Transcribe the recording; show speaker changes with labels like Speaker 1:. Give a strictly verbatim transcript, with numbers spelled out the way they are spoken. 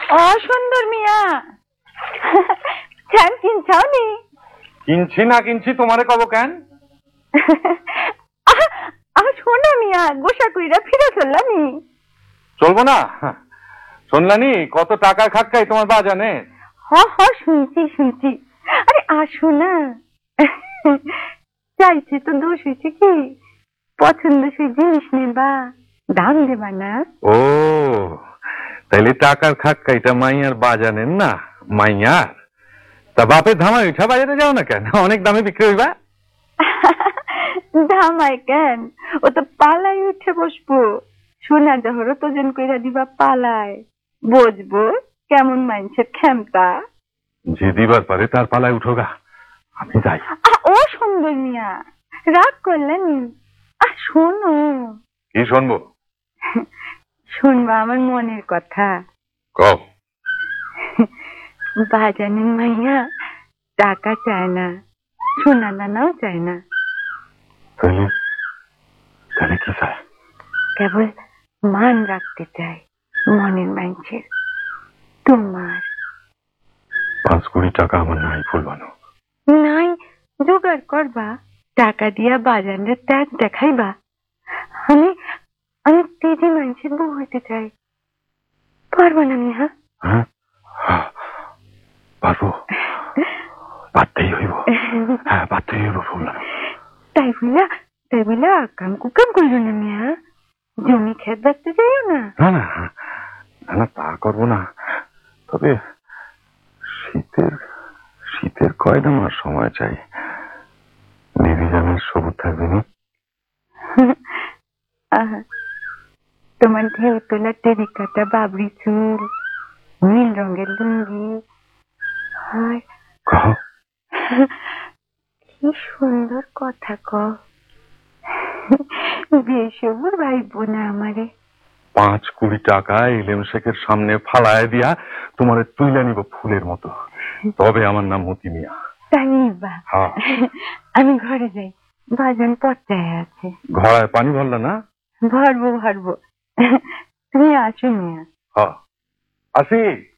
Speaker 1: অসুন্দর মিয়া চান কিনছাওনি?
Speaker 2: কিনছি না কিনছি তোমারে কব কেন?
Speaker 1: শোনা মিয়া গোসা কইরা ফিরে চললানি।
Speaker 2: চলবো না? শুনলানি কত টাকার খাক্কাই তোমার বা জানে?
Speaker 1: হ হ শুনছি শুনছি। আরে আসো না। চাইছে তো দোষ হয়েছে কি, পছন্দসই জিনিস নেবা, দাম দেবা না।
Speaker 2: ও তাইলে টাকার খাক্কাইটা মাইয়ার বা জানেন না? মাইয়ার তা বাপের ধামাই উঠা বাজারে যাও না কেন? অনেক দামে বিক্রি হইবা।
Speaker 1: ধামাই কেন, ও তো পালাই উঠে বসবো। সোনা জহর তোজন কইরা দিবা পালায়, বুঝবো কেমন মাইনছের ক্ষমতা।
Speaker 2: যে দিবার পারে তার পালায় উঠোগা, আমি যাই।
Speaker 1: ও সুন্দর মিয়া রাগ করলেন? আহ শোনো।
Speaker 2: কি শুনবো?
Speaker 1: শুনবা আমার মনের কথা।
Speaker 2: কও।
Speaker 1: বাজানের মাইয়া টাকা চায় না, সোনা দানাও চায় না।
Speaker 2: তাহলে তাহলে কি চায়?
Speaker 1: কেবল মান রাখতে চায় মনের মানুষের, তোমার।
Speaker 2: পাঁচ কোটি টাকা আমার নাই ফুলবানো।
Speaker 1: নাই জোগাড় করবা, টাকা দিয়া বাজানের ত্যাগ দেখাইবা। আমি আমি তেজি মানুষের বউ হইতে চাই, পারবা না মিয়া?
Speaker 2: হ্যাঁ পারবো, পারতেই হইব। হ্যাঁ পারতেই হইব ফুলবানো।
Speaker 1: তাই বইলা তাই বইলা কাম কুকাম করলো না মিয়া, জমি খেত দেখতে যাইও না।
Speaker 2: না না না তা করবো না, তবে শীতের শীতের কয়টা মাস সময় চাই। নির্বিজানের সবুজ থাকবে নি।
Speaker 1: তোমার ঢেউ তোলা টেরি কাটা বাবরি চুল, নীল রঙের লুঙ্গি, কি সুন্দর কথা কও। বেসবুর ভাইবো না আমারে।
Speaker 2: পাঁচ কোটি টাকা ইলেম শেখের সামনে ফালায় দিয়া তোমারে তুইলা নিব ফুলের মতো, তবে আমার নাম মতি মিয়া।
Speaker 1: তাই বা? আমি ঘরে যাই, বাজান পচায় আছে।
Speaker 2: ঘড়ায় পানি ভরলা না?
Speaker 1: ভরবো ভরবো, তুমি আসো মিয়া।
Speaker 2: হ্যাঁ আসি।